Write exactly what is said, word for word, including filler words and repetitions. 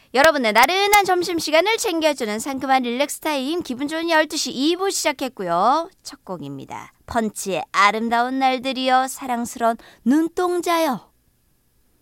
여러분의 나른한 점심시간을 챙겨주는 상큼한 릴렉스 타임 기분 좋은 열두 시 이 부 시작했고요. 첫 곡입니다. 펀치의 아름다운 날들이여 사랑스러운 눈동자여.